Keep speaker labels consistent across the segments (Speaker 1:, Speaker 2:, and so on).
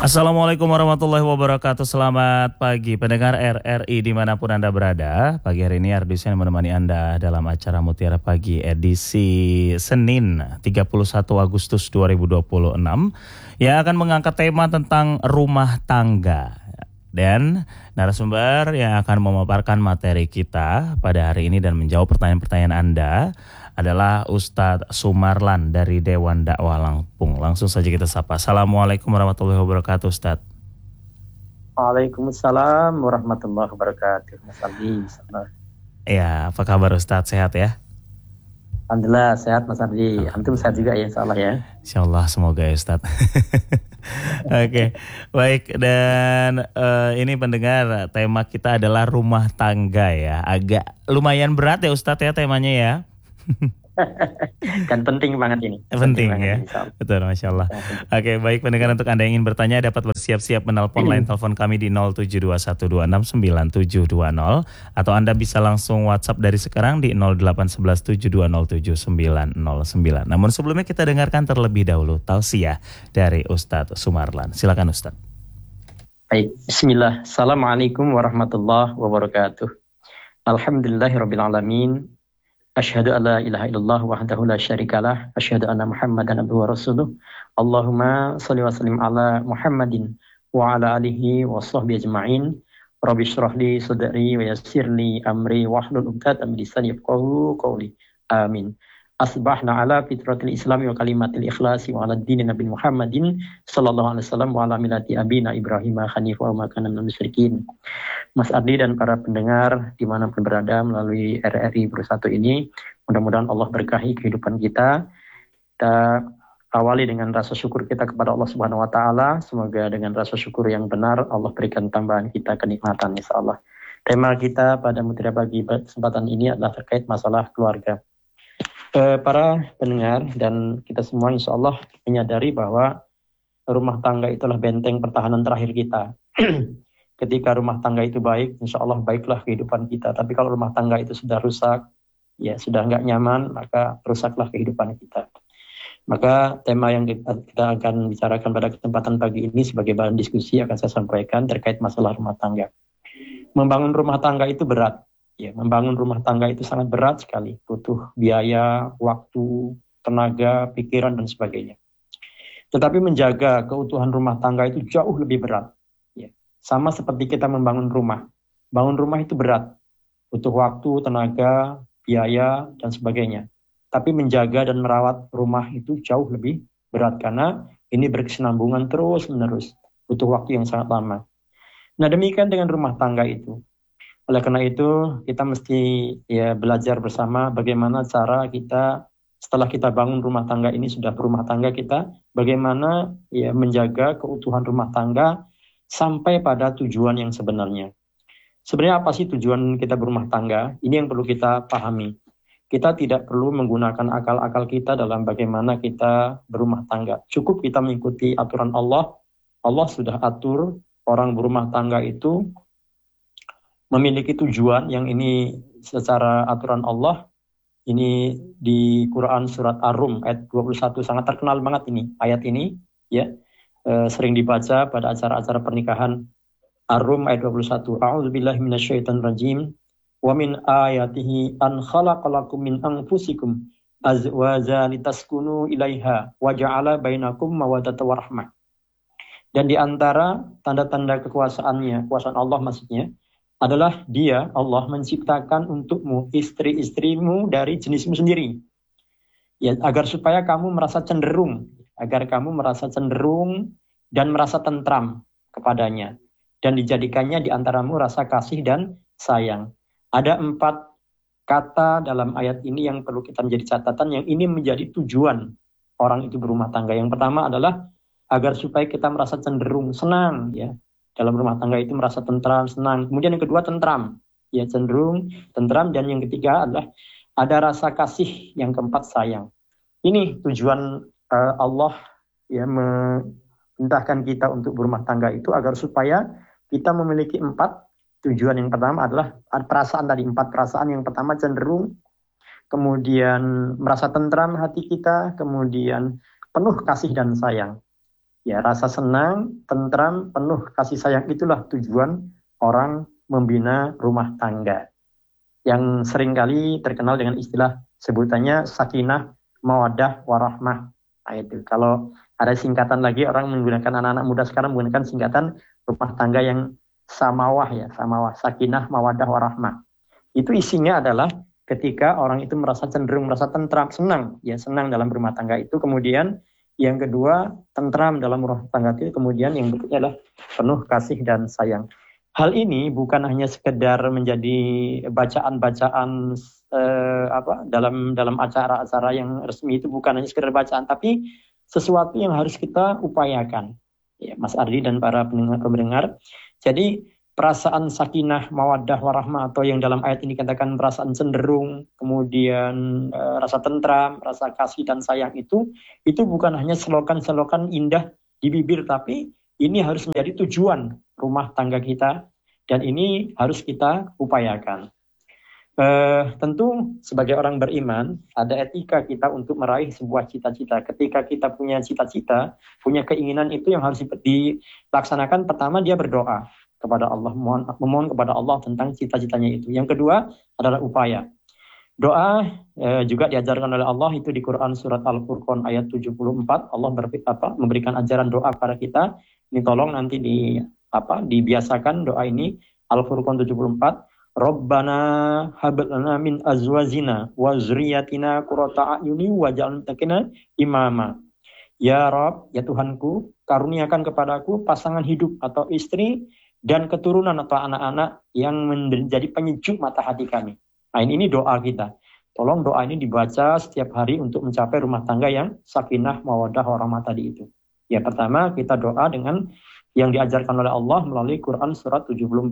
Speaker 1: Assalamualaikum warahmatullahi wabarakatuh. Selamat pagi pendengar RRI dimanapun Anda berada. Pagi hari ini Ardusen menemani Anda dalam acara Mutiara Pagi edisi Senin 31 Agustus 2026 yang akan mengangkat tema tentang rumah tangga. Dan narasumber yang akan memaparkan materi kita pada hari ini dan menjawab pertanyaan-pertanyaan Anda adalah Ustadz Sumarlan dari Dewan Dakwah Lampung. Langsung saja kita sapa. Assalamualaikum warahmatullahi wabarakatuh, Ustadz.
Speaker 2: Waalaikumsalam warahmatullahi wabarakatuh, Mas Ardi.
Speaker 1: Ya, apa kabar Ustadz? Sehat ya?
Speaker 2: Alhamdulillah sehat, Mas Ardi. Antum sehat juga ya, insya Allah ya.
Speaker 1: Insya Allah, semoga ya Ustadz. Oke, baik. Dan ini pendengar, tema kita adalah rumah tangga ya. Agak lumayan berat ya Ustadz ya temanya ya.
Speaker 2: Kan penting banget ini.
Speaker 1: Penting ya, betul, Masya Allah. Oke, baik pendengar, untuk Anda yang ingin bertanya dapat bersiap-siap menelpon line telepon kami di 07212697720 atau Anda bisa langsung WhatsApp dari sekarang di 08117207909. Namun sebelumnya kita dengarkan terlebih dahulu tausiah dari Ustadz Sumarlan. Silakan Ustadz.
Speaker 2: Baik, Bismillah. Assalamualaikum warahmatullahi wabarakatuh. Alhamdulillahirrabbilalamin. Asyhadu an la ilaha illallah wahdahu la syarikalah. Asyhadu anna Muhammadan abduhu wa rasuluh. Allahumma sholli wa sallim ala Muhammadin wa ala alihi wa sahbihi ajma'in. Rabbi shrah li sadri wa yassir li amri wahlul 'uqdatam min lisani yafqahu qawli. Amin. Asbahna ala fitratil islami wa kalimatil ikhlasi wa ala dini Nabi Muhammadin sallallahu alaihi wasallam wa ala millati abina Ibrahim hanifan wa ma kana minal musyrikin. Mas Ardi dan para pendengar dimanapun berada melalui RRI Bersatu ini, mudah-mudahan Allah berkahi kehidupan kita. Kita awali dengan rasa syukur kita kepada Allah Subhanahu Wa Taala. Semoga dengan rasa syukur yang benar Allah berikan tambahan kita kenikmatan, insya Allah. Tema kita pada Mutiara Pagi kesempatan ini adalah terkait masalah keluarga. Para pendengar dan kita semua insya Allah menyadari bahwa rumah tangga itulah benteng pertahanan terakhir kita. Ketika rumah tangga itu baik, insya Allah baiklah kehidupan kita. Tapi kalau rumah tangga itu sudah rusak, ya sudah nggak nyaman, maka rusaklah kehidupan kita. Maka tema yang kita akan bicarakan pada kesempatan pagi ini sebagai bahan diskusi akan saya sampaikan terkait masalah rumah tangga. Membangun rumah tangga itu berat. Ya, membangun rumah tangga itu sangat berat sekali. Butuh biaya, waktu, tenaga, pikiran, dan sebagainya. Tetapi menjaga keutuhan rumah tangga itu jauh lebih berat. Sama seperti kita membangun rumah. Bangun rumah itu berat. Butuh waktu, tenaga, biaya, dan sebagainya. Tapi menjaga dan merawat rumah itu jauh lebih berat. Karena ini berkesinambungan terus-menerus. Butuh waktu yang sangat lama. Nah, demikian dengan rumah tangga itu. Oleh karena itu, kita mesti belajar bersama bagaimana cara kita, setelah kita bangun rumah tangga ini, sudah berumah tangga kita, bagaimana menjaga keutuhan rumah tangga sampai pada tujuan yang sebenarnya. Sebenarnya apa sih tujuan kita berumah tangga? Ini yang perlu kita pahami. Kita tidak perlu menggunakan akal-akal kita dalam bagaimana kita berumah tangga. Cukup kita mengikuti aturan Allah. Allah sudah atur orang berumah tangga itu memiliki tujuan yang ini secara aturan Allah. Ini di Quran surat Ar-Rum ayat 21, sangat terkenal banget ini ayat ini ya. Sering dibaca pada acara-acara pernikahan. Ar-Rum ayat 21. A'udzubillahi minasyaitonirrajim. Wa min ayatihi an khalaqalakum min anfusikum azwaja litaskunu ilaiha wa ja'ala bainakum mawaddatan warahmah. Dan di antara tanda-tanda kekuasaan Allah maksudnya adalah dia, Allah, menciptakan untukmu istri-istrimu dari jenismu sendiri. Ya, agar supaya kamu merasa cenderung dan merasa tentram kepadanya. Dan dijadikannya di antaramu rasa kasih dan sayang. Ada 4 kata dalam ayat ini yang perlu kita menjadi catatan, yang ini menjadi tujuan orang itu berumah tangga. Yang pertama adalah agar supaya kita merasa cenderung, senang ya. Dalam rumah tangga itu merasa tentram, senang. Kemudian yang kedua tentram, ya cenderung, tentram. Dan yang ketiga adalah ada rasa kasih. Yang keempat sayang. Ini tujuan Allah ya memerintahkan kita untuk berumah tangga itu agar supaya kita memiliki 4 tujuan. Yang pertama adalah perasaan tadi, 4 perasaan. Yang pertama cenderung, kemudian merasa tentram hati kita, kemudian penuh kasih dan sayang. Ya, rasa senang, tentram, penuh kasih sayang itulah tujuan orang membina rumah tangga. Yang seringkali terkenal dengan istilah sebutannya sakinah, mawaddah, warahmah. Nah, itu. Kalau ada singkatan lagi, orang menggunakan, anak-anak muda sekarang menggunakan singkatan rumah tangga yang samawah ya, samawah, sakinah, mawaddah, warahmah. Itu isinya adalah ketika orang itu merasa cenderung merasa tentram, senang, ya senang dalam rumah tangga itu. Kemudian yang kedua, tentram dalam rumah tangga itu. Kemudian yang berikutnya adalah penuh kasih dan sayang. Hal ini bukan hanya sekedar menjadi bacaan-bacaan dalam acara-acara yang resmi, itu bukan hanya sekedar bacaan, tapi sesuatu yang harus kita upayakan. Ya, Mas Ardi dan para pendengar. Jadi perasaan sakinah, mawaddah, warahmah, atau yang dalam ayat ini dikatakan perasaan cenderung, kemudian rasa tentram, rasa kasih dan sayang itu bukan hanya selokan-selokan indah di bibir, tapi ini harus menjadi tujuan rumah tangga kita, dan ini harus kita upayakan. Tentu sebagai orang beriman ada etika kita untuk meraih sebuah cita-cita. Ketika kita punya cita-cita, punya keinginan, itu yang harus dilaksanakan. Pertama, dia berdoa kepada Allah, memohon kepada Allah tentang cita-citanya itu. Yang kedua adalah upaya. Doa juga diajarkan oleh Allah itu di Quran surat Al-Furqan ayat 74. Allah memberikan ajaran doa kepada kita. Ini tolong nanti dibiasakan doa ini. Al-Furqan 74. Rabbana hab lana min azwajina wa dzurriyyatina qurrata a'yuni waj'alna muttaqina imama. Ya Rabb, ya Tuhanku, karuniakan kepadaku pasangan hidup atau istri dan keturunan atau anak-anak yang menjadi penyejuk mata hati kami. Nah, ini doa kita. Tolong doa ini dibaca setiap hari untuk mencapai rumah tangga yang sakinah, mawaddah, warahmah tadi itu. Ya, pertama kita doa dengan yang diajarkan oleh Allah melalui Quran surat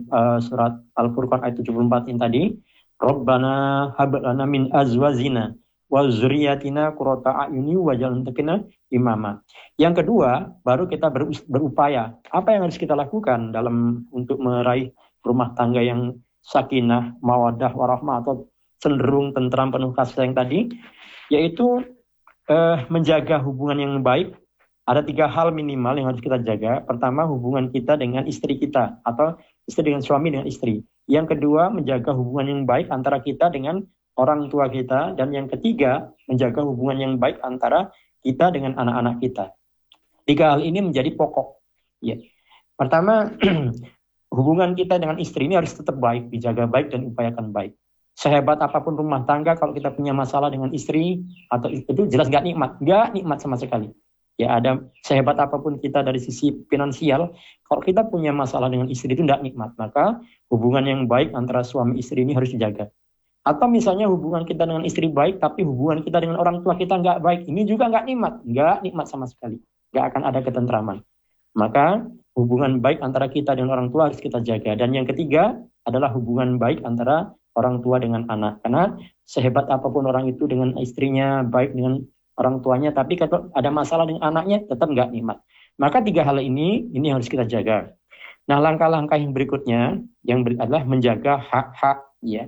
Speaker 2: Al-Furqan ayat 74 ini tadi. Rabbana hab lana min azwajina wa dzurriyyatina qurrata a'yuni waj'alna muttaqina imama. Yang kedua, baru kita berupaya. Apa yang harus kita lakukan untuk meraih rumah tangga yang sakinah, mawaddah, warahmah, atau cenderung tentram penuh kasih sayang tadi, yaitu menjaga hubungan yang baik. Ada 3 hal minimal yang harus kita jaga. Pertama, hubungan kita dengan istri kita, atau istri dengan suami dengan istri. Yang kedua, menjaga hubungan yang baik antara kita dengan orang tua kita. Dan yang ketiga, menjaga hubungan yang baik antara kita dengan anak-anak kita. 3 hal ini menjadi pokok. Ya. Pertama, hubungan kita dengan istri ini harus tetap baik, dijaga baik dan upayakan baik. Sehebat apapun rumah tangga, kalau kita punya masalah dengan istri atau itu jelas nggak nikmat sama sekali. Ya, ada sehebat apapun kita dari sisi finansial, kalau kita punya masalah dengan istri itu tidak nikmat. Maka hubungan yang baik antara suami istri ini harus dijaga. Atau misalnya hubungan kita dengan istri baik, tapi hubungan kita dengan orang tua kita nggak baik, ini juga nggak nikmat sama sekali. Nggak akan ada ketentraman. Maka hubungan baik antara kita dengan orang tua harus kita jaga. Dan yang ketiga adalah hubungan baik antara orang tua dengan anak. Karena sehebat apapun orang itu dengan istrinya, baik dengan orang tuanya, tapi kalau ada masalah dengan anaknya tetap nggak nikmat. Maka 3 hal ini harus kita jaga. Nah, langkah-langkah yang berikutnya adalah menjaga hak-hak, ya.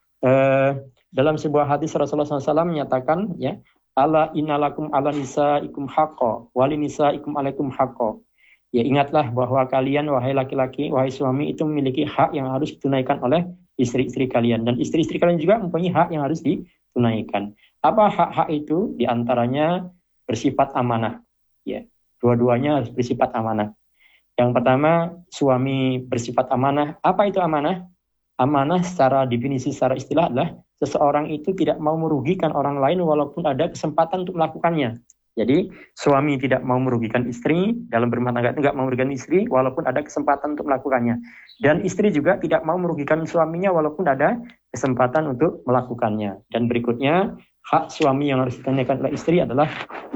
Speaker 2: Dalam sebuah hadis Rasulullah SAW menyatakan, ya, ala innalakum ala nisaikum haqqo wali nisaikum alaikum haqqo. Ya, ingatlah bahwa kalian, wahai laki-laki, wahai suami, itu memiliki hak yang harus ditunaikan oleh istri-istri kalian, dan istri-istri kalian juga mempunyai hak yang harus ditunaikan. Apa hak-hak itu? Di antaranya bersifat amanah. Ya, dua-duanya harus bersifat amanah. Yang pertama, suami bersifat amanah. Apa itu amanah? Amanah secara definisi, secara istilah adalah seseorang itu tidak mau merugikan orang lain walaupun ada kesempatan untuk melakukannya. Jadi suami tidak mau merugikan istri, dalam berumah tangga itu tidak mau merugikan istri walaupun ada kesempatan untuk melakukannya. Dan istri juga tidak mau merugikan suaminya walaupun ada kesempatan untuk melakukannya. Dan berikutnya, hak suami yang harus ditunaikan oleh istri adalah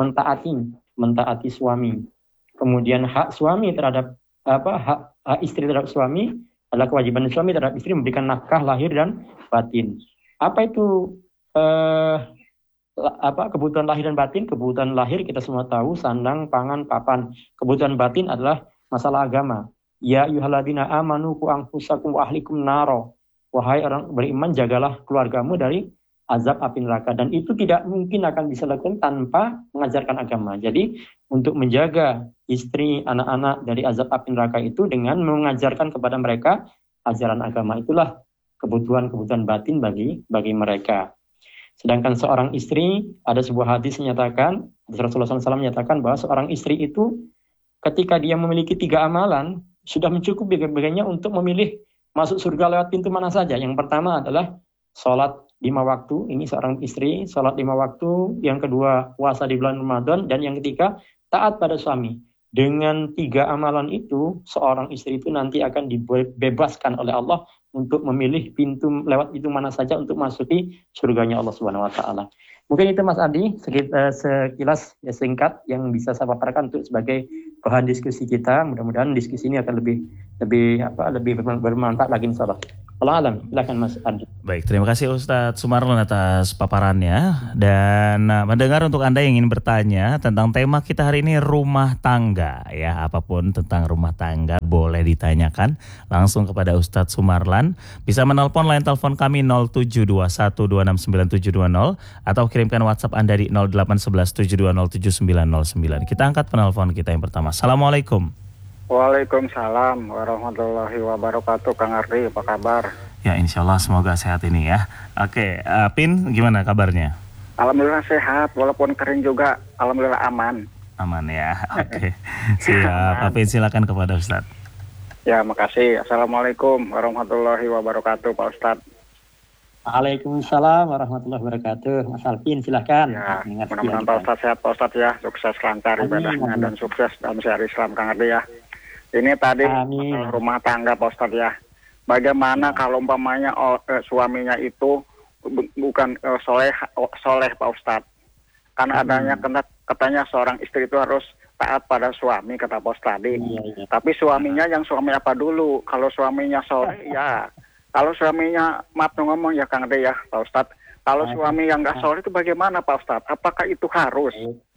Speaker 2: mentaati suami. Kemudian hak suami terhadap hak istri terhadap suami adalah kewajiban suami terhadap istri memberikan nafkah lahir dan batin. Apa itu kebutuhan lahir dan batin? Kebutuhan lahir kita semua tahu, sandang, pangan, papan. Kebutuhan batin adalah masalah agama. Ya ayyuhalladzina amanu qu anfusakum wa ahlikum naro. Wahai orang beriman, jagalah keluargamu dari azab api neraka, dan itu tidak mungkin akan bisa dilakukan tanpa mengajarkan agama. Jadi untuk menjaga istri, anak-anak dari azab api neraka itu dengan mengajarkan kepada mereka ajaran agama, itulah kebutuhan batin bagi mereka. Sedangkan seorang istri, ada sebuah hadis menyatakan, Rasulullah SAW menyatakan bahwa seorang istri itu ketika dia memiliki 3 amalan, sudah mencukupi baginya untuk memilih masuk surga lewat pintu mana saja. Yang pertama adalah sholat 5 waktu, ini seorang istri, sholat 5 waktu. Yang kedua, puasa di bulan Ramadan. Dan yang ketiga, taat pada suami. Dengan 3 amalan itu, seorang istri itu nanti akan dibebaskan oleh Allah untuk memilih lewat pintu mana saja untuk masuki surganya Allah Subhanahu wa taala. Mungkin itu Mas Adi sekilas ya singkat yang bisa saya paparkan untuk sebagai bahan diskusi kita. Mudah-mudahan diskusi ini akan lebih bermanfaat lagi insyaallah. Allah alam, silakan Mas Adi.
Speaker 1: Baik, terima kasih Ustadz Sumarlon atas paparannya. Dan mendengar untuk Anda yang ingin bertanya tentang tema kita hari ini rumah tangga, ya apapun tentang rumah tangga boleh ditanyakan langsung kepada Ustadz Sumarlan. Bisa menelpon line telepon kami 0721269720 atau kirimkan WhatsApp Anda di 081172079909. Kita angkat penelpon kita yang pertama. Assalamualaikum.
Speaker 3: Waalaikumsalam warahmatullahi wabarakatuh. Kang Ardi, apa kabar?
Speaker 1: Ya, insya Allah semoga sehat ini ya. Oke, Pin, gimana kabarnya?
Speaker 3: Alhamdulillah sehat, walaupun kering juga. Alhamdulillah aman.
Speaker 1: Aman ya, oke. Siap, Pin silakan kepada Ustadz.
Speaker 3: Ya, makasih. Assalamualaikum warahmatullahi wabarakatuh, Pak Ustadz.
Speaker 2: Waalaikumsalam warahmatullahi wabarakatuh. Mas Alvin silakan.
Speaker 3: Ya, mudah-mudahan Pak Ustadz sehat, Pak Ustadz ya. Sukses lancar ibadahnya dan sukses dalam syiar Islam, Kang Ardi ya. Ini tadi rumah tangga Pak Ustadz ya. Bagaimana kalau umpamanya suaminya itu bukan soleh Pak Ustadz. Karena adanya katanya seorang istri itu harus taat pada suami, kata Pak Ustadz tadi. Tapi suaminya yang suami apa dulu? Kalau suaminya soleh ya. Kalau suaminya maaf ngomong ya Kang Ade ya Pak Ustadz. Kalau suami yang nggak soleh itu bagaimana Pak Ustadz? Apakah itu harus?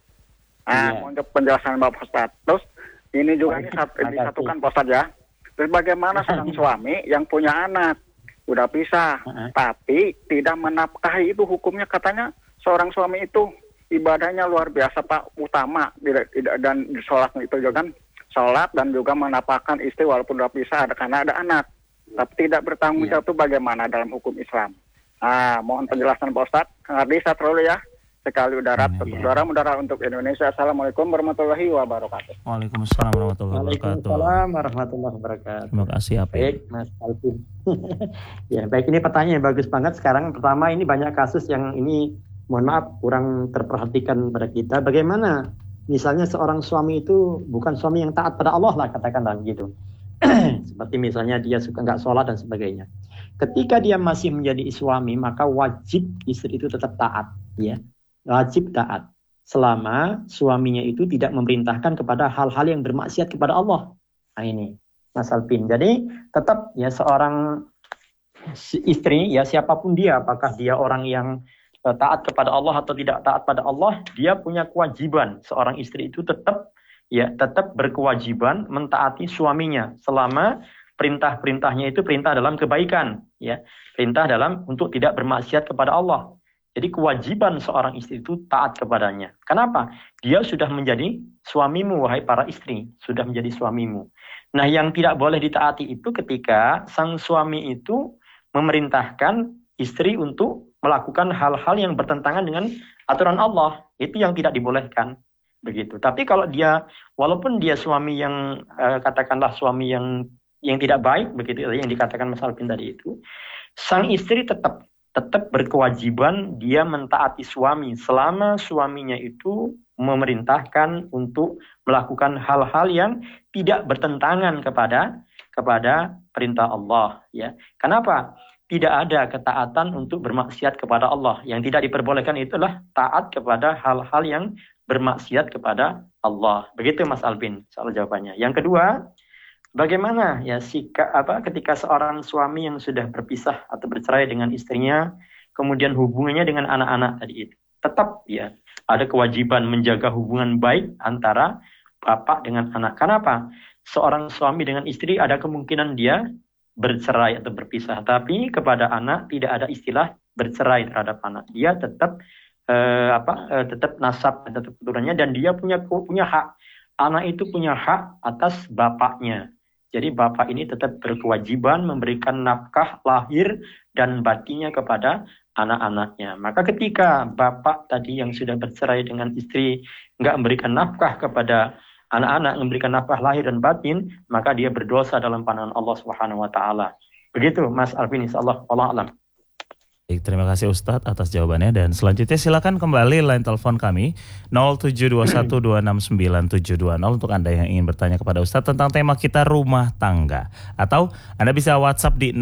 Speaker 3: Mohon penjelasan Pak Ustadz. Terus ini juga disatukan Pak Ustadz ya. Terus bagaimana seorang suami yang punya anak udah pisah, tapi tidak menafkahi, itu hukumnya katanya seorang suami itu ibadahnya luar biasa Pak, utama dan sholatnya itu juga kan sholat dan juga menafkahkan istri walaupun udah pisah karena ada anak, tapi tidak bertanggung jawab itu bagaimana dalam hukum Islam. Mohon penjelasan Pak Ustadz. Kang Ardi terlalu ya. Sekali udara untuk Indonesia. Assalamualaikum warahmatullahi wabarakatuh.
Speaker 1: Waalaikumsalam warahmatullahi wabarakatuh.
Speaker 2: Waalaikumsalam warahmatullahi wabarakatuh.
Speaker 1: Terima kasih Apin.
Speaker 2: Baik Mas Alvin. Ya baik, ini pertanyaan yang bagus banget. Sekarang pertama ini banyak kasus yang ini mohon maaf kurang terperhatikan pada kita. Bagaimana misalnya seorang suami itu bukan suami yang taat pada Allah lah katakanlah gitu. Seperti misalnya dia suka nggak sholat dan sebagainya. Ketika dia masih menjadi suami maka wajib istri itu tetap taat, ya. Wajib taat selama suaminya itu tidak memerintahkan kepada hal-hal yang bermaksiat kepada Allah. Nah ini Mas Alvin. Jadi tetap ya seorang istri ya siapapun dia, apakah dia orang yang taat kepada Allah atau tidak taat pada Allah, dia punya kewajiban. Seorang istri itu tetap berkewajiban mentaati suaminya selama perintah-perintahnya itu perintah dalam kebaikan, ya. Perintah dalam untuk tidak bermaksiat kepada Allah. Jadi kewajiban seorang istri itu taat kepadanya. Kenapa? Dia sudah menjadi suamimu, wahai para istri. Sudah menjadi suamimu. Nah, yang tidak boleh ditaati itu ketika sang suami itu memerintahkan istri untuk melakukan hal-hal yang bertentangan dengan aturan Allah. Itu yang tidak dibolehkan. Begitu. Tapi kalau dia, walaupun dia suami yang, katakanlah suami yang tidak baik, begitu yang dikatakan Mas Alvin tadi itu, sang istri tetap berkewajiban dia mentaati suami selama suaminya itu memerintahkan untuk melakukan hal-hal yang tidak bertentangan kepada perintah Allah, ya. Kenapa? Tidak ada ketaatan untuk bermaksiat kepada Allah. Yang tidak diperbolehkan itulah taat kepada hal-hal yang bermaksiat kepada Allah. Begitu Mas Alvin soal jawabannya. Yang kedua, bagaimana ya ketika seorang suami yang sudah berpisah atau bercerai dengan istrinya, kemudian hubungannya dengan anak-anak tadi itu, tetap ya ada kewajiban menjaga hubungan baik antara bapak dengan anak. Kenapa? Seorang suami dengan istri ada kemungkinan dia bercerai atau berpisah, tapi kepada anak tidak ada istilah bercerai terhadap anak, dia tetap tetap nasab, tetap keturunannya, dan dia punya hak. Anak itu punya hak atas bapaknya. Jadi bapak ini tetap berkewajiban memberikan nafkah lahir dan batinnya kepada anak-anaknya. Maka ketika bapak tadi yang sudah bercerai dengan istri nggak memberikan nafkah kepada anak-anak, memberikan nafkah lahir dan batin, maka dia berdosa dalam pandangan Allah Subhanahu wa taala. Begitu Mas Alvin, insyaallah. Allah alam.
Speaker 1: Baik, terima kasih Ustadz atas jawabannya, dan selanjutnya silakan kembali line telepon kami 0721269720 untuk Anda yang ingin bertanya kepada Ustadz tentang tema kita rumah tangga, atau Anda bisa WhatsApp di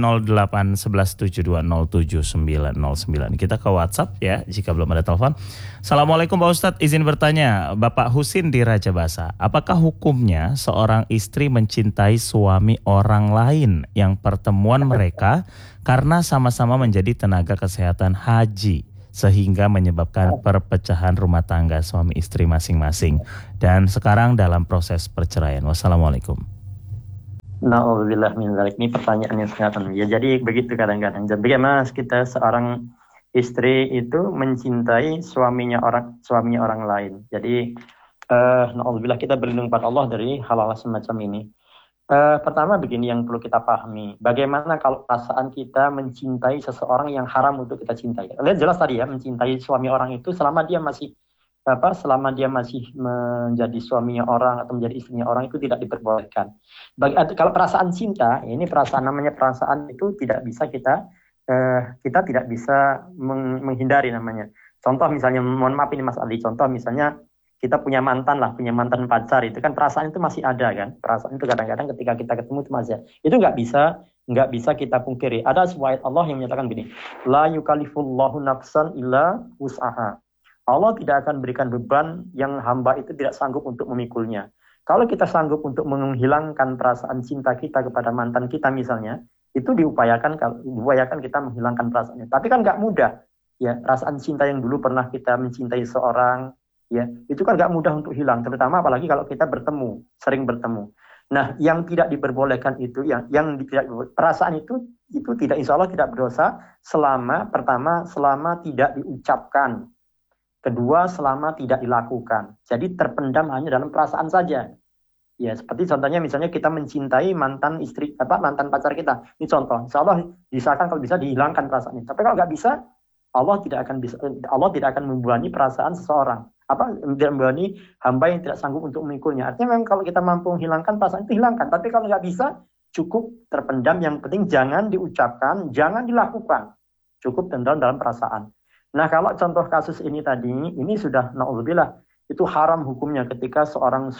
Speaker 1: 0811720799. Kita ke WhatsApp ya jika belum ada telepon. Assalamualaikum Pak Ustadz, izin bertanya, Bapak Husin di Raja Basa, apakah hukumnya seorang istri mencintai suami orang lain yang pertemuan mereka karena sama-sama menjadi tenaga kesehatan haji sehingga menyebabkan perpecahan rumah tangga suami istri masing-masing dan sekarang dalam proses perceraian? Wassalamualaikum.
Speaker 2: Na'udzubillah min dzalik. Ini pertanyaan yang sangat penting. Ya, jadi begitu kadang-kadang. Jadi bagaimana kita seorang istri itu mencintai suaminya orang lain. Jadi na'udzubillah, kita berlindung pada Allah dari hal-hal semacam ini. Pertama begini yang perlu kita pahami, bagaimana kalau perasaan kita mencintai seseorang yang haram untuk kita cintai. Lihat jelas tadi ya, mencintai suami orang itu selama dia masih menjadi suaminya orang atau menjadi istrinya orang itu tidak diperbolehkan. Kalau perasaan cinta, ini namanya perasaan itu tidak bisa kita tidak bisa menghindari namanya. Contoh misalnya, mohon maaf ini Mas Ali, contoh misalnya kita punya mantan pacar, itu kan perasaan itu masih ada kan, perasaan itu kadang-kadang ketika kita ketemu itu masih ada. Itu nggak bisa kita pungkiri. Ada sebuah ayat Allah yang menyatakan begini, la yukallifullahu nafsan illa wus'aha. Allah tidak akan berikan beban yang hamba itu tidak sanggup untuk memikulnya. Kalau kita sanggup untuk menghilangkan perasaan cinta kita kepada mantan kita misalnya, itu diupayakan kita menghilangkan perasaannya. Tapi kan nggak mudah ya, perasaan cinta yang dulu pernah kita mencintai seorang, ya, itu kan nggak mudah untuk hilang, terutama apalagi kalau kita sering bertemu. Nah, yang tidak diperbolehkan itu, perasaan itu tidak, insya Allah tidak berdosa selama tidak diucapkan, kedua selama tidak dilakukan. Jadi terpendam hanya dalam perasaan saja. Ya, seperti contohnya misalnya kita mencintai mantan pacar kita. Ini contoh, insya Allah disahkan kalau bisa dihilangkan perasaan ini. Tapi kalau nggak bisa, Allah tidak akan membebani perasaan seseorang. Tidak membebani hamba yang tidak sanggup untuk memikulnya. Artinya memang kalau kita mampu menghilangkan perasaan itu, hilangkan. Tapi kalau nggak bisa, cukup terpendam. Yang penting jangan diucapkan, jangan dilakukan. Cukup tendang dalam perasaan. Nah, kalau contoh kasus ini tadi, ini sudah na'udzubillah, itu haram hukumnya ketika seorang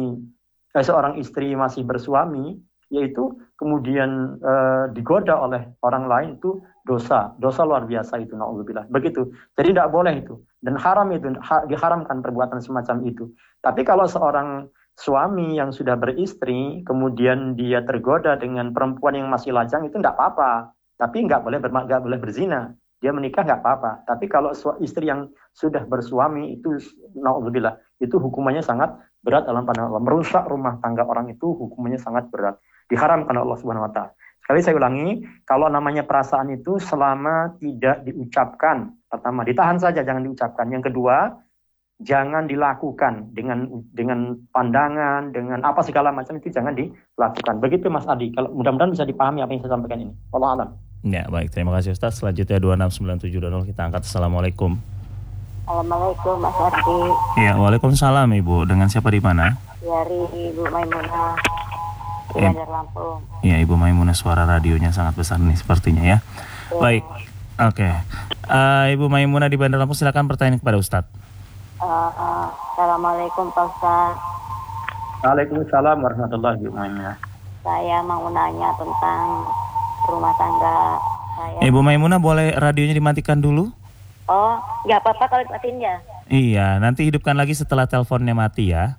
Speaker 2: istri masih bersuami, yaitu kemudian digoda oleh orang lain, itu dosa luar biasa itu, na'udzubillah. Begitu. Jadi tidak boleh itu. Dan haram itu, diharamkan perbuatan semacam itu. Tapi kalau seorang suami yang sudah beristri, kemudian dia tergoda dengan perempuan yang masih lajang, itu tidak apa-apa. Tapi nggak boleh berzina. Dia menikah nggak apa-apa. Tapi kalau istri yang sudah bersuami, itu na'udzubillah, itu hukumannya sangat berat dalam pandangan Allah. Merusak rumah tangga orang itu hukumannya sangat berat. Diharamkan oleh Allah Subhanahu wa taala. Sekali saya ulangi, kalau namanya perasaan itu selama tidak diucapkan, pertama ditahan saja, jangan diucapkan. Yang kedua, jangan dilakukan dengan pandangan, dengan apa segala macam, itu jangan dilakukan. Begitu Mas Adi. Kalau mudah-mudahan bisa dipahami apa yang saya sampaikan ini. Wallahu a'lam.
Speaker 1: Ya, baik, terima kasih Ustaz. Selanjutnya 269720 kita angkat. Assalamualaikum.
Speaker 4: Assalamualaikum Mas Adi.
Speaker 1: Ya, waalaikumsalam Ibu. Dengan siapa di mana?
Speaker 4: Dari Ibu Maimunah di Bandar Lampung.
Speaker 1: Ya, Ibu Maimunah, suara radionya sangat besar nih sepertinya ya. Baik, oke. Ibu Maimunah di Bandar Lampung, silakan pertanyaan kepada Ustadz.
Speaker 4: Assalamualaikum Pak Ustaz.
Speaker 2: Waalaikumsalam warahmatullahi wabarakatuh.
Speaker 4: Saya mau nanya tentang rumah tangga saya.
Speaker 1: Ibu Maimunah, boleh radionya dimatikan dulu?
Speaker 4: Oh, nggak apa-apa kalau dimatiin ya?
Speaker 1: Iya, nanti hidupkan lagi setelah teleponnya mati ya.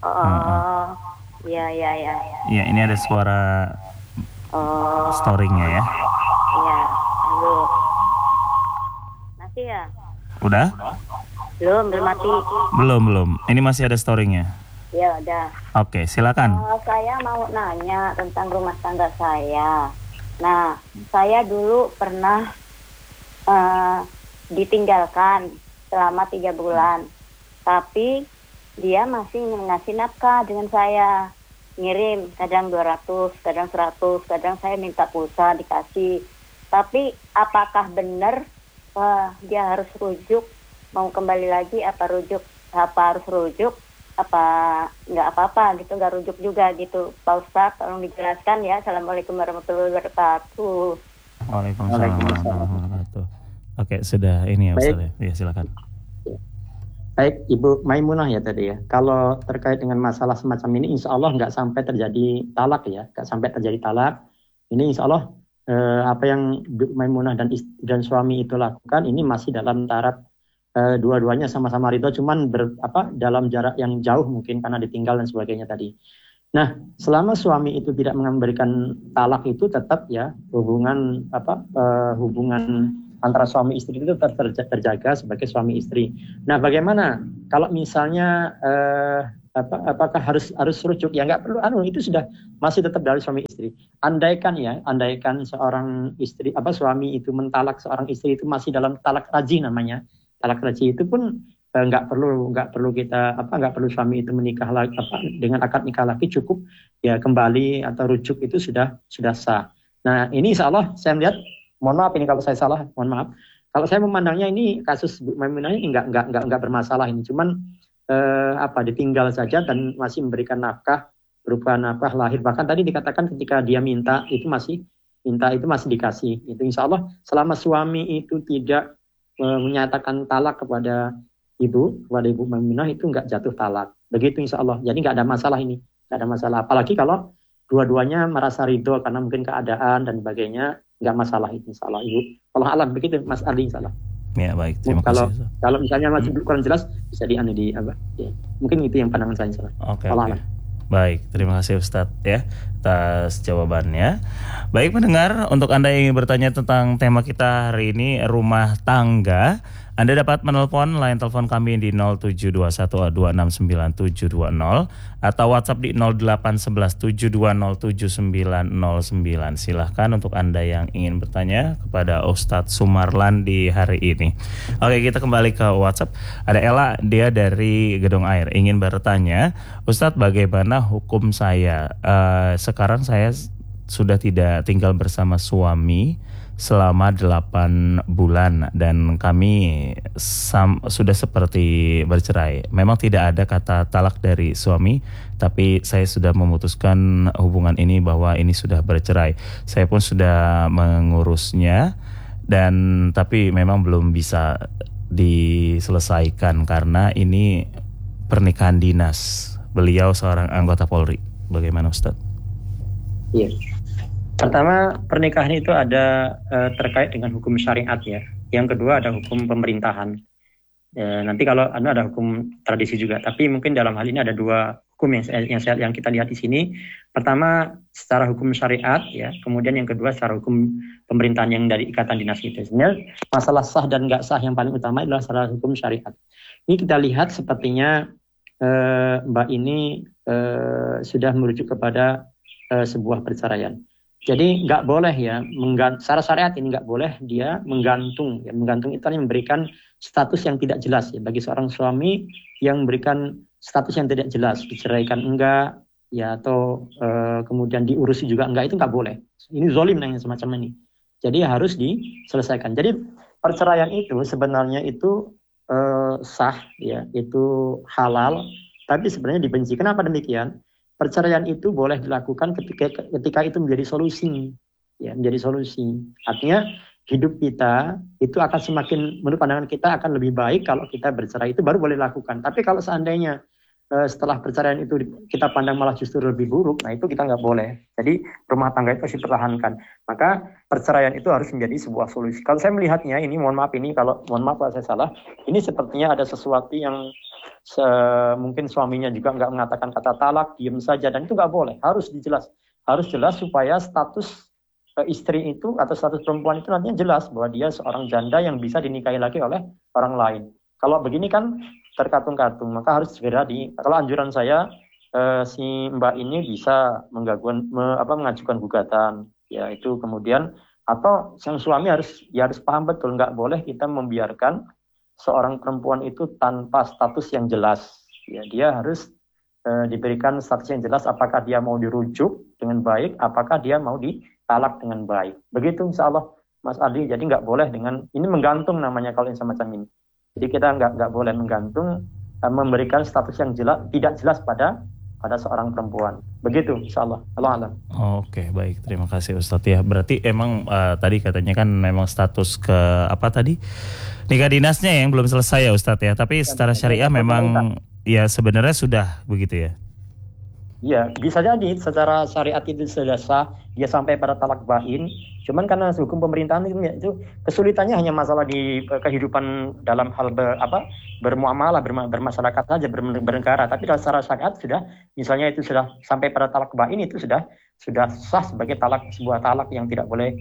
Speaker 4: Iya.
Speaker 1: Iya, ini ada suara storingnya ya.
Speaker 4: Iya, halo. Masih ya?
Speaker 1: Udah?
Speaker 4: Belum mati.
Speaker 1: Belum. Ini masih ada storingnya.
Speaker 4: Ya udah.
Speaker 1: Oke, silakan.
Speaker 4: Saya mau nanya tentang rumah tangga saya. Nah, saya dulu pernah ditinggalkan selama 3 bulan, tapi dia masih ngasih nafkah dengan saya, ngirim kadang 200, kadang 100, kadang saya minta pulsa dikasih. Tapi apakah benar dia harus rujuk, mau kembali lagi apa harus rujuk, apa nggak apa-apa gitu, nggak rujuk juga gitu, Pak Ustadz, tolong dijelaskan ya. Assalamualaikum warahmatullahi wabarakatuh.
Speaker 1: Waalaikumsalam warahmatullahi wabarakatuh. Oke, sudah ini ya Ustadz ya. Ya, silakan.
Speaker 2: Baik, Ibu Maimunah ya tadi ya. Kalau terkait dengan masalah semacam ini, insya Allah nggak sampai terjadi talak ya, nggak sampai terjadi talak. Ini insya Allah apa yang Maimunah dan suami itu lakukan ini masih dalam taraf dua-duanya sama-sama ridho, cuman dalam jarak yang jauh mungkin karena ditinggal dan sebagainya tadi. Nah, selama suami itu tidak memberikan talak itu tetap ya hubungan antara suami istri itu terjaga sebagai suami istri. Nah, bagaimana kalau misalnya apakah harus rujuk? Ya nggak perlu, itu sudah masih tetap dari suami istri. Andaikan seorang istri suami itu mentalak seorang istri itu masih dalam talak raj'i namanya. Talak raj'i itu pun nggak perlu suami itu menikah lagi dengan akad nikah lagi, cukup ya kembali atau rujuk itu sudah sah. Nah, ini insya Allah saya melihat, mohon maaf ini kalau saya salah, mohon maaf. Kalau saya memandangnya ini kasus Bu Maimunah ini nggak bermasalah ini, cuman ditinggal saja dan masih memberikan nafkah berupa nafkah lahir. Bahkan tadi dikatakan ketika dia minta itu masih dikasih. Itu insya Allah selama suami itu tidak menyatakan talak kepada Ibu Maimunah itu nggak jatuh talak. Begitu insya Allah. Jadi nggak ada masalah ini, nggak ada masalah. Apalagi kalau dua-duanya merasa ridho karena mungkin keadaan dan sebagainya, nggak masalah itu insya Allah, Ibu. Allah alam begitu Mas Ali insya Allah.
Speaker 1: Ya baik, terima kasih.
Speaker 2: Kalau misalnya masih kurang jelas bisa ya. Mungkin itu yang pandangan saya insya Allah.
Speaker 1: Oke. Baik, terima kasih Ustadz ya atas jawabannya. Baik pendengar, untuk Anda yang ingin bertanya tentang tema kita hari ini, rumah tangga, Anda dapat menelpon line telepon kami di 0721269720 atau WhatsApp di 081172079909. Silahkan untuk Anda yang ingin bertanya kepada Ustadz Sumarlan di hari ini. Oke, kita kembali ke WhatsApp. Ada Ella, dia dari Gedung Air, ingin bertanya, Ustadz bagaimana hukum saya? Sekarang saya sudah tidak tinggal bersama suami selama 8 bulan dan kami sudah seperti bercerai. Memang tidak ada kata talak dari suami, tapi saya sudah memutuskan hubungan ini bahwa ini sudah bercerai. Saya pun sudah mengurusnya dan tapi memang belum bisa diselesaikan karena ini pernikahan dinas. Beliau seorang anggota Polri. Bagaimana Ustadz?
Speaker 2: Iya. Pertama, pernikahan itu ada terkait dengan hukum syariat ya. Yang kedua ada hukum pemerintahan. Nanti kalau ada hukum tradisi juga. Tapi mungkin dalam hal ini ada dua hukum yang kita lihat di sini. Pertama secara hukum syariat ya. Kemudian yang kedua secara hukum pemerintahan yang dari ikatan dinas itu. Sebenarnya masalah sah dan nggak sah yang paling utama adalah secara hukum syariat. Ini kita lihat sepertinya Mbak ini sudah merujuk kepada sebuah perceraian. Jadi nggak boleh ya, secara syariat ini nggak boleh dia menggantung. Ya, menggantung itu artinya memberikan status yang tidak jelas ya bagi seorang suami yang memberikan status yang tidak jelas, diceraikan enggak, ya atau kemudian diurusi juga enggak, itu nggak boleh. Ini zalim yang semacam ini. Jadi harus diselesaikan. Jadi perceraian itu sebenarnya itu sah ya, itu halal, tapi sebenarnya dibenci. Kenapa demikian? Perceraian itu boleh dilakukan ketika itu menjadi solusi, ya menjadi solusi. Artinya hidup kita itu akan semakin, menurut pandangan kita akan lebih baik kalau kita bercerai, itu baru boleh dilakukan. Tapi kalau seandainya setelah perceraian itu kita pandang malah justru lebih buruk, nah itu kita nggak boleh. Jadi rumah tangga itu harus dipertahankan. Maka perceraian itu harus menjadi sebuah solusi. Kalau saya melihatnya ini, mohon maaf kalau saya salah, ini sepertinya ada sesuatu yang mungkin suaminya juga nggak mengatakan kata talak, diam saja, dan itu nggak boleh, harus jelas supaya status istri itu atau status perempuan itu nantinya jelas bahwa dia seorang janda yang bisa dinikahi lagi oleh orang lain. Kalau begini kan terkatung-katung, maka harus segera kalau anjuran saya si Mbak ini bisa mengajukan gugatan, ya itu kemudian Atau sang suami harus paham betul, nggak boleh kita membiarkan seorang perempuan itu tanpa status yang jelas. Ya, dia harus diberikan status yang jelas, apakah dia mau dirujuk dengan baik, apakah dia mau ditalak dengan baik. Begitu insya Allah Mas Adi. Jadi nggak boleh dengan ini menggantung namanya kalau yang semacam ini. Jadi kita nggak boleh menggantung, memberikan status yang jelas, tidak jelas pada seorang perempuan. Begitu insya Allah. Allah alam.
Speaker 1: Oke, baik, terima kasih Ustadz ya. Berarti emang tadi katanya kan memang status ke apa tadi, nikah dinasnya yang belum selesai ya Ustadz ya. Tapi secara syariah memang ya sebenarnya sudah begitu ya.
Speaker 2: Iya, bisa jadi secara syariat itu sudah sah, dia sampai pada talak bain. Cuman karena hukum pemerintahan itu kesulitannya hanya masalah di kehidupan dalam hal bermuamalah, bermasyarakat saja, bernegara. Tapi secara syariat sudah, misalnya itu sudah sampai pada talak bain, itu sudah sah sebagai sebuah talak yang tidak boleh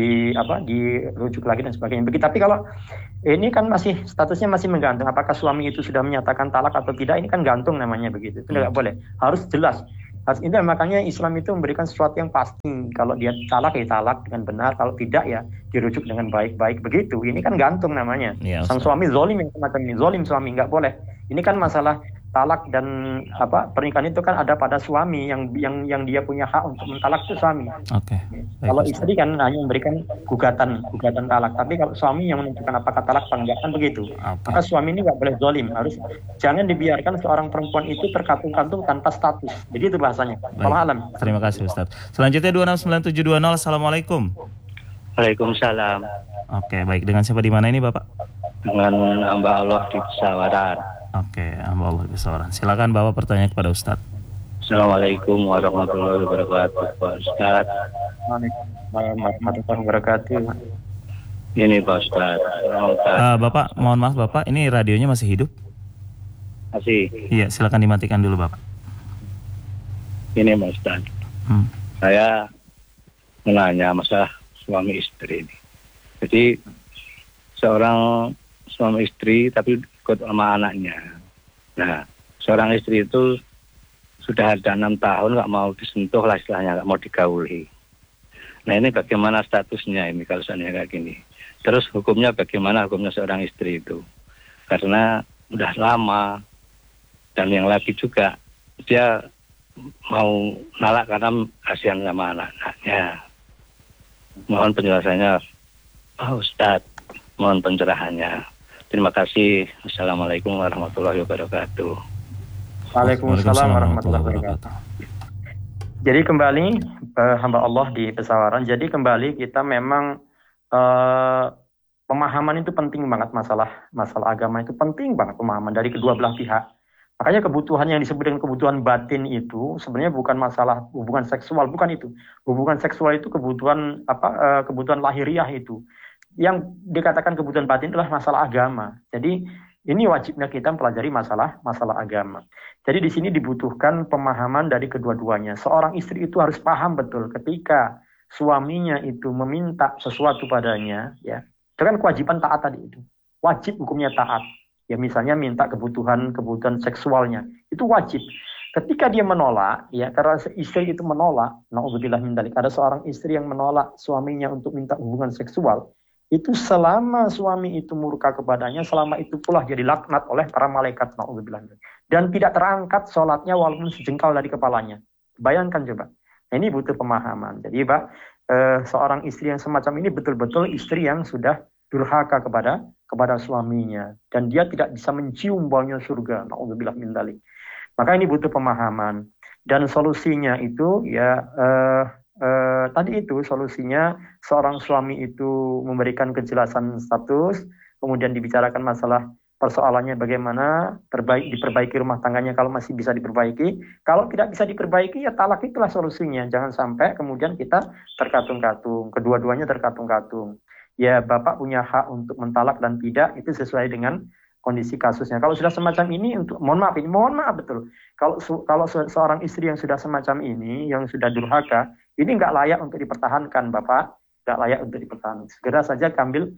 Speaker 2: dirujuk lagi dan sebagainya. Begitu. Tapi kalau ini kan masih statusnya masih menggantung, apakah suami itu sudah menyatakan talak atau tidak, ini kan gantung namanya begitu. Itu tidak boleh, harus jelas. Ini makanya Islam itu memberikan sesuatu yang pasti. Kalau dia talak ya talak dengan benar, kalau tidak ya dirujuk dengan baik-baik begitu. Ini kan gantung namanya. Ya, sang suami zolim yang semacam ini, zolim suami, nggak boleh. Ini kan masalah talak dan pernikahan itu kan ada pada suami yang dia punya hak untuk mentalak itu suami.
Speaker 1: Oke.
Speaker 2: Kalau istri kan hanya memberikan gugatan talak, tapi kalau suami yang menentukan apakah talak atau enggak kan begitu. Maka suami ini nggak boleh zolim, harus jangan dibiarkan seorang perempuan itu terkatung-katung tanpa status. Begitu bahasanya. Allah alam.
Speaker 1: Terima kasih Ustadz. Selanjutnya 269720. Assalamualaikum.
Speaker 5: Waalaikumsalam.
Speaker 1: Oke, baik. Dengan siapa di mana ini Bapak?
Speaker 5: Dengan hamba Allah di Pesawaran.
Speaker 1: Oke, hamba Allah di Pesawaran. Silakan Bapak bertanya kepada Ustadz.
Speaker 5: Assalamualaikum warahmatullahi wabarakatuh, Pak Ustadz.
Speaker 2: Waalaikumsalam warahmatullahi wabarakatuh.
Speaker 5: Ini Pak Ustadz.
Speaker 1: Bapak, mohon maaf Bapak, ini radionya masih hidup?
Speaker 5: Masih.
Speaker 1: Iya, silakan dimatikan dulu Bapak.
Speaker 5: Ini Pak Ustadz. Saya menanya masalah suami istri ini. Jadi seorang suami istri tapi ikut sama anaknya. Nah, seorang istri itu sudah ada 6 tahun nggak mau disentuh lah istilahnya, nggak mau digauli. Nah ini bagaimana statusnya ini kalau seandainya kayak gini? Terus hukumnya bagaimana hukumnya seorang istri itu? Karena udah lama dan yang lagi juga dia mau nalak karena kasihan sama anak-anaknya. Mohon penjelasannya, Ustadz. Mohon pencerahannya. Terima kasih. Assalamualaikum warahmatullahi wabarakatuh.
Speaker 2: Waalaikumsalam warahmatullahi wabarakatuh. Jadi kembali hamba Allah di Pesawaran. Jadi kembali kita memang pemahaman itu penting banget, masalah agama itu penting banget pemahaman dari kedua belah pihak. Makanya kebutuhan yang disebut dengan kebutuhan batin itu sebenarnya bukan masalah hubungan seksual, bukan itu. Hubungan seksual itu kebutuhan kebutuhan lahiriah itu. Yang dikatakan kebutuhan batin adalah masalah agama. Jadi ini wajibnya kita mempelajari masalah agama. Jadi di sini dibutuhkan pemahaman dari kedua-duanya. Seorang istri itu harus paham betul ketika suaminya itu meminta sesuatu padanya, ya. Itu kan kewajiban taat tadi itu. Wajib hukumnya taat. Ya misalnya minta kebutuhan seksualnya, itu wajib. Ketika dia menolak, ya karena istri itu menolak, na'udzubillah min dzalik, ada seorang istri yang menolak suaminya untuk minta hubungan seksual, itu selama suami itu murka kepadanya, selama itu pula dia dilaknat oleh para malaikat, na'udzubillah. Dan tidak terangkat sholatnya walaupun sejengkal dari kepalanya. Bayangkan coba. Nah, ini butuh pemahaman. Jadi Pak, seorang istri yang semacam ini betul-betul istri yang sudah durhaka kepada suaminya. Dan dia tidak bisa mencium baunya surga, na'udzubillah min dzalik. Maka ini butuh pemahaman. Dan solusinya itu ya tadi itu solusinya seorang suami itu memberikan kejelasan status, kemudian dibicarakan masalah persoalannya bagaimana diperbaiki rumah tangganya kalau masih bisa diperbaiki. Kalau tidak bisa diperbaiki ya talak, itulah solusinya. Jangan sampai kemudian kita terkatung-katung, kedua-duanya terkatung-katung. Ya Bapak punya hak untuk mentalak dan tidak, itu sesuai dengan kondisi kasusnya. Kalau sudah semacam ini, mohon maaf betul. Kalau seorang istri yang sudah semacam ini, yang sudah durhaka, ini nggak layak untuk dipertahankan, Bapak. Nggak layak untuk dipertahankan. Segera saja ambil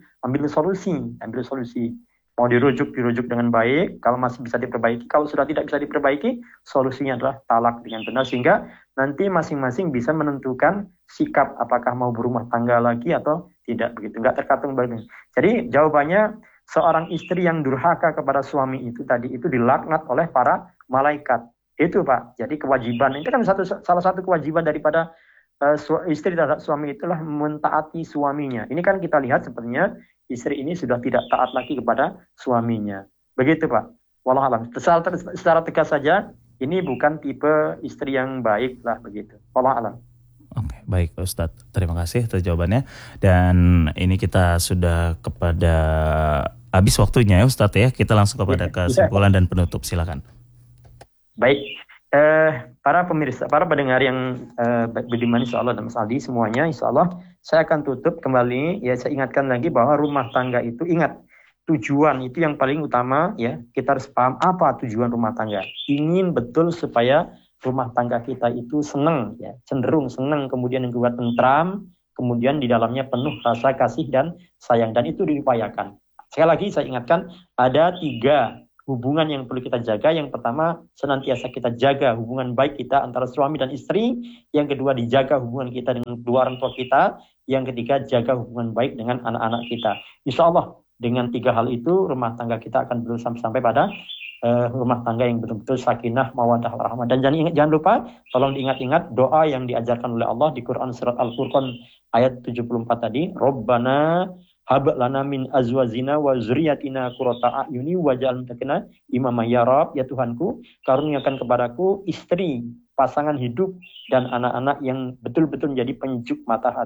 Speaker 2: solusi. Mau dirujuk dengan baik. Kalau masih bisa diperbaiki, kalau sudah tidak bisa diperbaiki, solusinya adalah talak dengan benar, sehingga nanti masing-masing bisa menentukan sikap apakah mau berumah tangga lagi atau tidak begitu. Nggak tergantung begini. Jadi jawabannya, seorang istri yang durhaka kepada suami itu tadi itu dilaknat oleh para malaikat. Itu Pak. Jadi kewajiban itu kan salah satu kewajiban daripada istri terhadap suami itulah mentaati suaminya. Ini kan kita lihat sepertinya istri ini sudah tidak taat lagi kepada suaminya. Begitu Pak. Wallahualam. Secara tegas saja, ini bukan tipe istri yang baik lah begitu. Wallahualam.
Speaker 1: Oke, baik Ustadz. Terima kasih atas jawabannya. Dan ini kita sudah kepada habis waktunya ya Ustadz ya. Kita langsung kepada kesimpulan dan penutup. Silakan.
Speaker 2: Baik. Para pemirsa, para pendengar yang beriman insyaallah dan Mas Aldi semuanya, insyaallah saya akan tutup kembali. Ya, saya ingatkan lagi bahwa rumah tangga itu, ingat, tujuan itu yang paling utama ya. Kita harus paham apa tujuan rumah tangga. Ingin betul supaya rumah tangga kita itu senang ya, cenderung senang, kemudian yang kedua tentram, kemudian di dalamnya penuh rasa kasih dan sayang, dan itu diupayakan. Sekali lagi saya ingatkan, ada 3 hubungan yang perlu kita jaga. Yang pertama, senantiasa kita jaga hubungan baik kita antara suami dan istri. Yang kedua, dijaga hubungan kita dengan kedua orang tua kita. Yang ketiga, jaga hubungan baik dengan anak-anak kita. Insya Allah dengan 3 hal itu rumah tangga kita akan berusaha sampai pada rumah tangga yang betul-betul sakinah, mawaddah, warahmah. Dan jangan lupa, tolong diingat-ingat doa yang diajarkan oleh Allah di Quran surat Al-Furqan ayat 74 tadi. Rabbana hab lana min azwajina wa dzurriyyatina qurrata a'yuni waj'alna muttaqina imama, ya Rabb, ya Tuhanku, karuniakan kepadaku istri, pasangan hidup dan anak-anak yang betul-betul menjadi penyejuk mata hati.